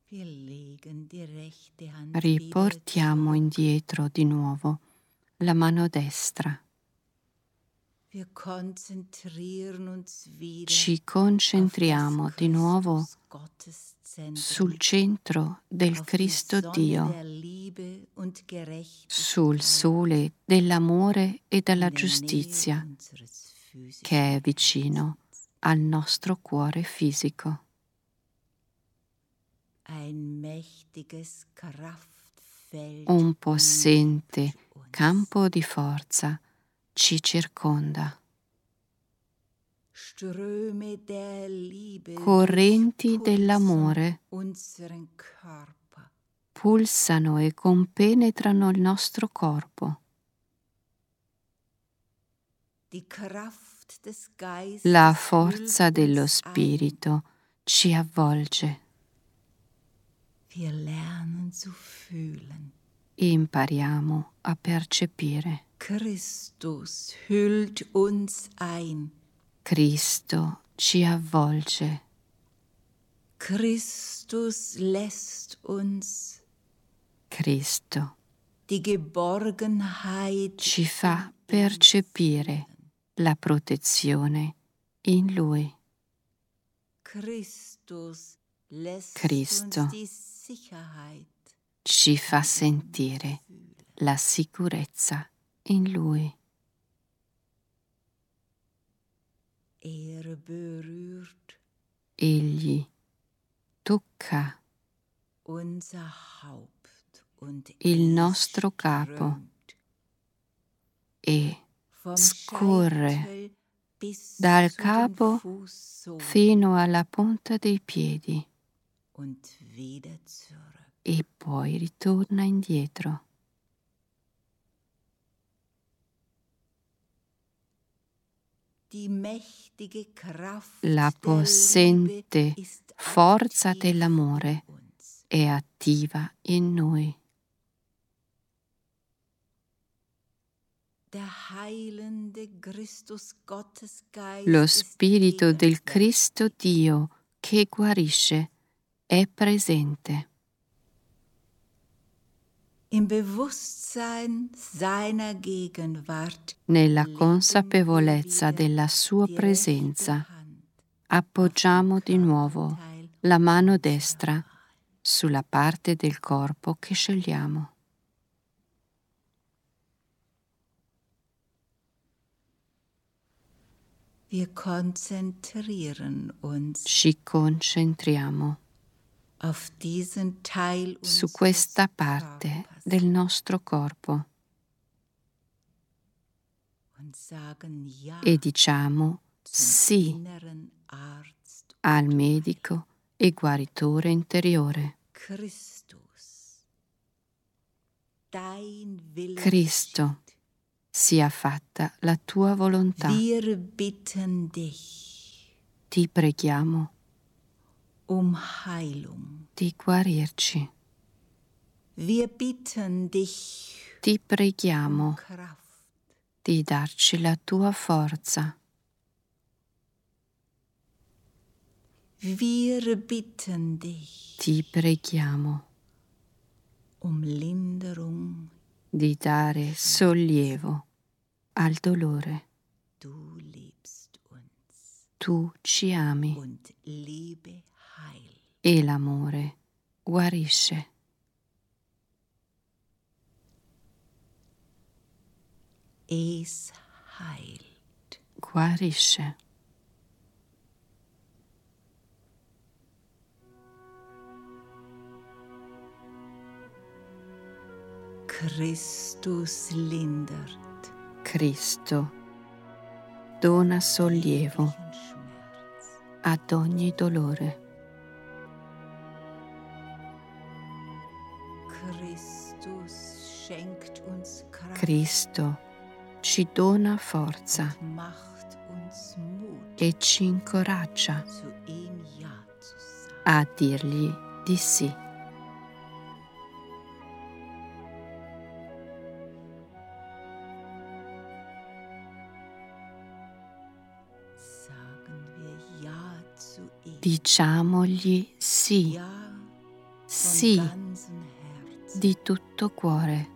Riportiamo indietro di nuovo la mano destra. Ci concentriamo di nuovo sul centro del Cristo Dio, sul sole dell'amore e della giustizia che è vicino al nostro cuore fisico. Un possente campo di forza ci circonda. Correnti dell'amore pulsano e compenetrano il nostro corpo. La forza dello Spirito ci avvolge. Impariamo a percepire. Christus hüllt uns ein. Cristo ci avvolge. Christus lässt uns Cristo die Geborgenheit ci fa percepire la protezione in Lui. Christus lässt Cristo uns die Sicherheit ci fa sentire la sicurezza in Lui. berührt Egli tocca unser Haupt und il nostro capo e scorre dal capo fino alla punta dei piedi e poi ritorna indietro. La possente forza dell'amore è attiva in noi. Lo Spirito del Cristo Dio che guarisce è presente. Nella consapevolezza della sua presenza, appoggiamo di nuovo la mano destra sulla parte del corpo che scegliamo. Ci concentriamo su questa parte del nostro corpo e diciamo sì al medico e guaritore interiore. Cristo, sia fatta la tua volontà. Ti preghiamo di guarirci. Ti preghiamo di darci la tua forza. Ti preghiamo di dare sollievo al dolore. Tu ci ami e l'amore guarisce. Guarisce. Christus lindert. Cristo dona sollievo ad ogni dolore. Cristo ci dona forza e ci incoraggia a dirgli di sì. Diciamogli sì sì di tutto cuore.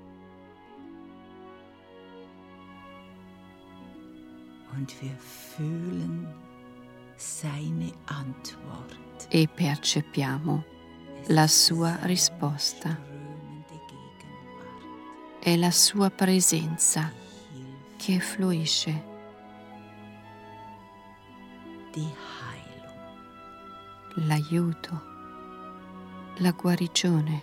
Und wir fühlen seine Antwort. E percepiamo la sua risposta. Strömende Gegenwart. È la sua presenza Hilfe, che fluisce, die Heilung. l'aiuto, la guarigione,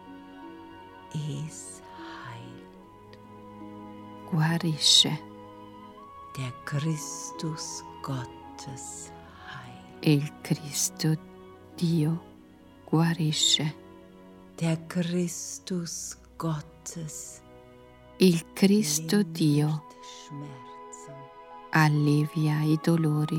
Es heilt. guarisce. Der Christus Gottes heilt. E il Cristo Dio guarisce. Der Christus Gottes Il Cristo Dio lindert Schmerzen allevia i dolori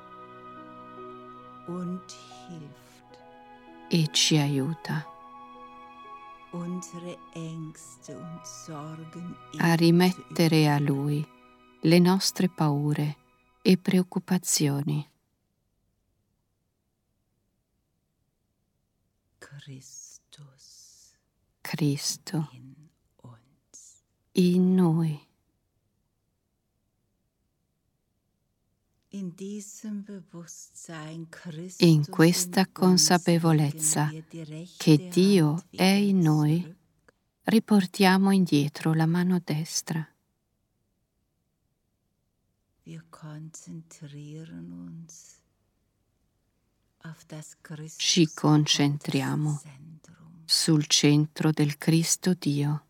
und hilft, e ci aiuta unsere Ängste und Sorgen a ihm rimettere a zu Lui le nostre paure e preoccupazioni. Christus Cristo in uns. in noi. In diesem Bewusstsein, Christus In questa in uns, consapevolezza legen wir die rechte che Dio Hand è wieder in noi, zurück. riportiamo indietro la mano destra. Wir konzentrieren uns auf das Ci Christus concentriamo Gottes Zentrum. sul centro del Cristo Dio.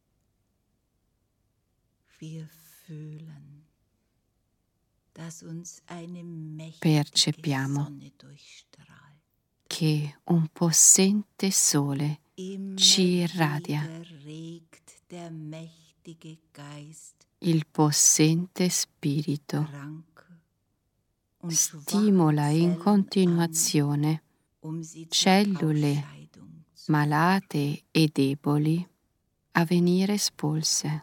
Wir fühlen, dass uns eine mächtige Percepiamo Sonne durchstrahlt. Che un possente sole Immer ci irradia. wieder regt der mächtige Geist Il possente spirito kranke und stimola schwache in Zellen continuazione an, sie zur cellule Ausscheidung zu malate e deboli a venire espulse.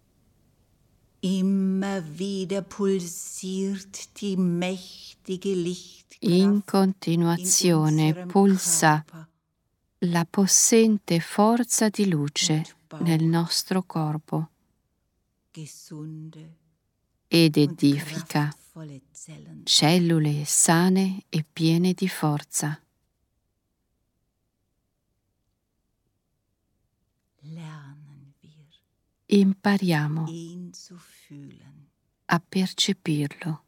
Immer wieder pulsiert die mächtige Lichtkraft In continuazione in unserem pulsa Körper la possente forza di luce und nel baut nostro corpo gesunde ed und edifica kraftvolle Zellen. cellule sane e piene di forza. Lernen wir, Impariamo ihn zu fühlen. a percepirlo.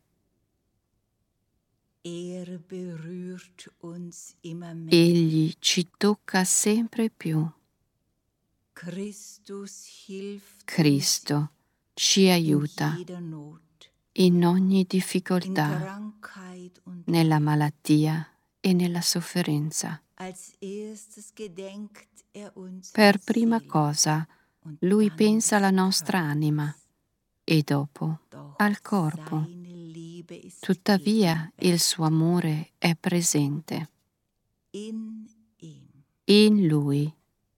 Berührt uns immer mehr. Egli ci tocca sempre più. Christus hilft Cristo ci uns aiuta in jeder Not, in ogni in difficoltà, Krankheit und nella malattia e nella sofferenza. als erstes gedenkt uns Per der prima Seele cosa, und Lui dann pensa alla des nostra Körpers. anima e dopo Doch al corpo. seine Liebe ist Tuttavia il gegenwärtig. suo amore è presente. In ihm In Lui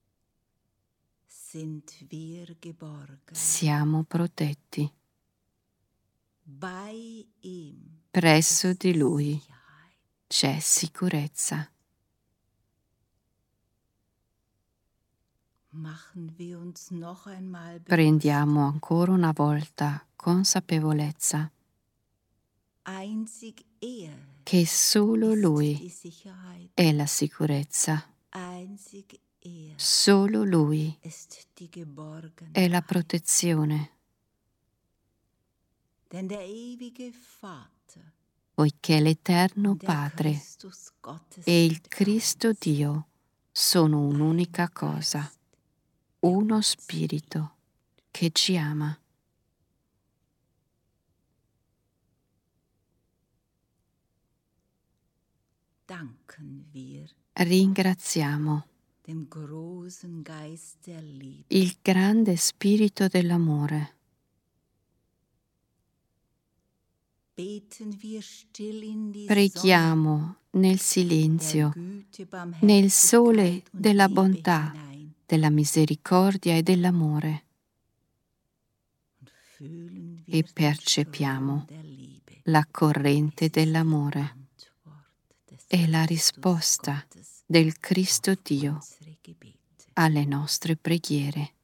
sind wir geborgen. siamo protetti. Bei ihm Presso ist di Lui Sicherheit. c'è sicurezza. Machen wir uns noch einmal bewusst, Prendiamo ancora una volta consapevolezza einzig che solo ist Lui die Sicherheit, è la sicurezza. einzig Solo Lui ist die Geborgenheit. è la protezione, Denn der ewige Vater poiché l'Eterno und der Padre Christus Gottes e il sind Cristo eins. Dio sono un'unica cosa, Geist, uno spirito che ci ama. danken wir Ringraziamo dem großen Geist der Liebe. il grande spirito dell'amore. Beten wir still in die Preghiamo nel Sonne silenzio, der Güte, nel sole Barmherzigkeit und della Liebe bontà, hinein della misericordia e dell'amore und fühlen wir e den percepiamo Strom der Liebe, la corrente dell'amore. Antwort des è la risposta del Cristo Dio alle nostre preghiere.